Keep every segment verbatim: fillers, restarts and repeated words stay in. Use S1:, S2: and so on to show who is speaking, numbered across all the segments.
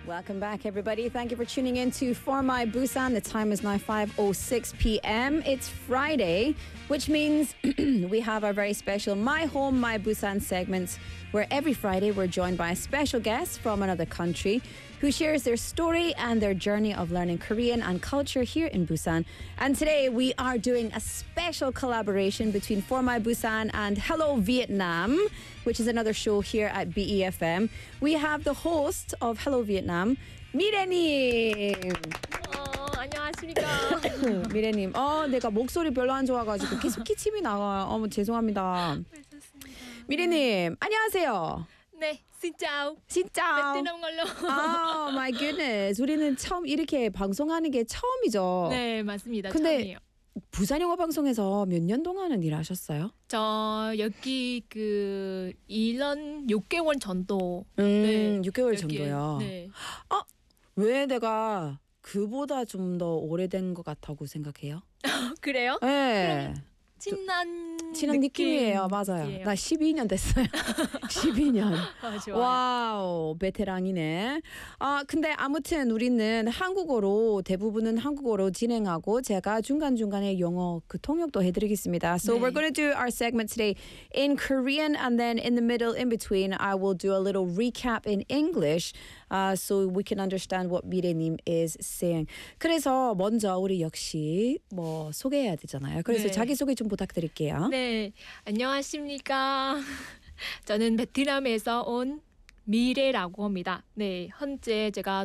S1: Welcome back, everybody. Thank you for tuning in to For My Busan. The time is now five oh six p.m. It's Friday, which means we have our very special My Home, My Busan segments, where every Friday we're joined by a special guest from another country who shares their story and their journey of learning Korean and culture here in Busan. And today we are doing a special collaboration between For My Busan and Hello Vietnam, which is another show here at B E F M. We have the host of Hello Vietnam, 미래님.
S2: 어, 안녕하십니까.
S1: 미래님, 어, 내가 목소리 별로 안 좋아가지고 계속 기침이 나와요. 어머, 죄송합니다. 미래님, 안녕하세요.
S2: 네, 진짜오.
S1: 진짜.
S2: 베트남 걸로.
S1: Oh my goodness. 우리는 처음 이렇게 방송하는 게 처음이죠.
S2: 네, 맞습니다.
S1: 근데
S2: 처음이에요.
S1: 부산 영어 방송에서 몇 년 동안은 일하셨어요?
S2: 저 여기 그 일 년 육 개월 정도.
S1: 음,
S2: 네,
S1: 육 개월
S2: 여기,
S1: 정도요.
S2: 네.
S1: 아, 왜 내가 그보다 좀 더 오래된 것 같다고 생각해요?
S2: 그래요?
S1: 네.
S2: 친한
S1: 친한 느낌이에요. 맞아요.
S2: 느낌이에요.
S1: 나 십이 년 됐어요. 십이 년.
S2: 아, 좋아요.
S1: 와우, 베테랑이네. 아, 근데 아무튼 우리는 한국어로 대부분은 한국어로 진행하고 제가 중간중간에 영어 그 통역도 해드리겠습니다. So
S2: 네.
S1: we're going to do our segment today in Korean and then in the middle, in between, I will do a little recap in English uh, so we can understand what 미래님 is saying. 그래서 먼저 우리 역시 뭐 소개해야 되잖아요. 그래서
S2: 네.
S1: 자기소개 좀 부탁드릴게요.
S2: 네, 안녕하십니까. 저는 베트남에서 온 미래라고 합니다. 네, 현재 제가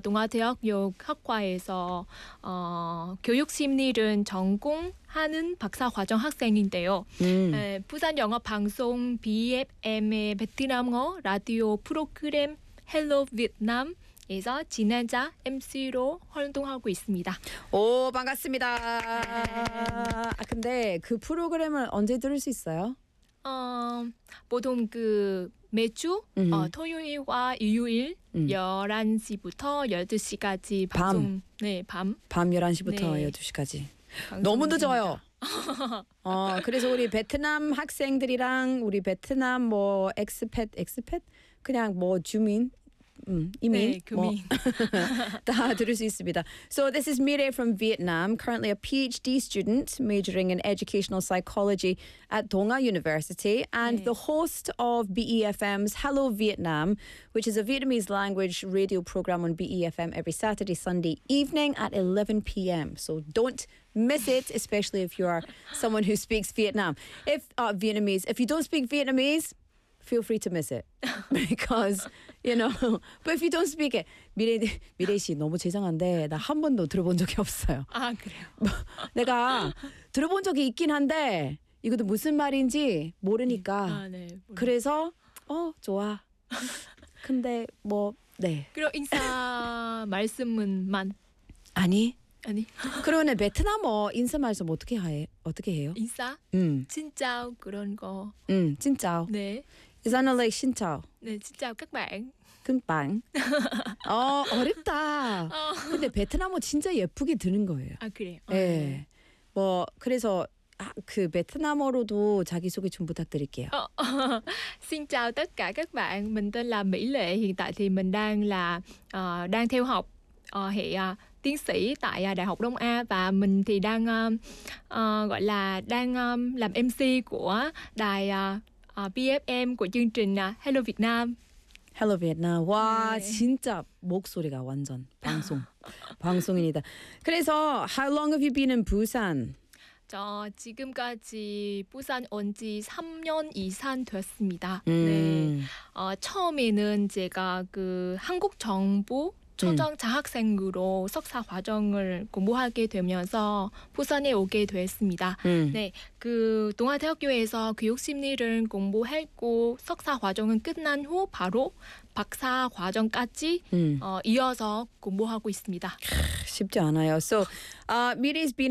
S2: 동아대학교학과에서 어, 교육심리를 전공하는 박사과정 학생인데요.
S1: 음.
S2: 네, 부산 영어방송 B F M의 베트남어 라디오 프로그램 헬로 베트남 에서 진행자 엠시로 활동하고 있습니다.
S1: 오, 반갑습니다. 아, 근데 그 프로그램을 언제 들을 수 있어요?
S2: 어, 보통 그 매주
S1: 음흠.
S2: 어, 토요일과 일요일
S1: 음.
S2: 열한 시부터 열두 시까지 방송. 네, 밤.
S1: 밤 열한 시부터
S2: 네.
S1: 열두 시까지. 너무 늦어요. 어, 그래서 우리 베트남 학생들이랑 우리 베트남 뭐 엑스팻, 엑스팻? 그냥 뭐 주민 음, 이민
S2: 네, 교민.
S1: 다 들을 수 있습니다. So this is Mire from Vietnam, currently a PhD student majoring in educational psychology at Donga University and
S2: 네.
S1: the host of B E F M's Hello Vietnam, which is a Vietnamese language radio program on B E F M every Saturday, Sunday evening at eleven p.m. So don't miss it, especially if you are someone who speaks Vietnam. If uh, Vietnamese, if you don't speak Vietnamese, feel free to miss it because you know. But if you don't speak it, 미래 미래 씨 너무 죄송한데 나 한 번도 들어본 적이 없어요.
S2: 아, 그래요.
S1: 내가 들어본 적이 있긴 한데 이것도 무슨 말인지 모르니까.
S2: 아, 네.
S1: 그래서 어 좋아. 근데 뭐 네.
S2: 그럼 인사 말씀은만
S1: 아니.
S2: 아니
S1: 그러면 베트남어 인사 말씀 어떻게 해? 어떻게 해요?
S2: 인사
S1: 음,
S2: 진짜 그런 거.
S1: 음, 진짜.
S2: 네.
S1: Is that like 신짜오?
S2: 네, 진짜 các bạn.
S1: 금방. 어, 어렵다.
S2: 어.
S1: 근데 베트남어 진짜 예쁘게 드는 거예요.
S2: 아, 그래요.
S1: 예. 네. 뭐 그래서 아, 그 베트남어로도 자기 소개 좀 부탁드릴게요.
S2: Ờ, Xin chào tất cả các bạn, mình tên là Mỹ Lệ. Hiện tại thì mình đang là ờ, đang theo học ờ, hệ ờ, tiến sĩ tại ờ, Đại học Đông A và mình thì đang ờ, ờ, gọi là đang ờ, làm em xê của đài ờ, ờ, B F M của chương trình ờ, Hello Việt Nam.
S1: Hello Vietnam. 와,
S2: 네.
S1: 진짜 목소리가 완전 방송. 방송인이다. 그래서 how long have you been in Busan?
S2: 저 지금까지 부산 온 지 삼 년 이상 됐습니다.
S1: 음.
S2: 네. 어, 처음에는 제가 그 한국 정부 초등 장학생으로 석사 과정을 공부하게 되면서 부산에 오게 됐습니다.
S1: 음.
S2: 네, 그 동아대학교에서 교육심리를 공부했고 석사 과정은 끝난 후 바로 박사 과정까지
S1: 음.
S2: 어, 이어서 공부하고 있습니다.
S1: 쉽지 않아요. So, uh, Miri's been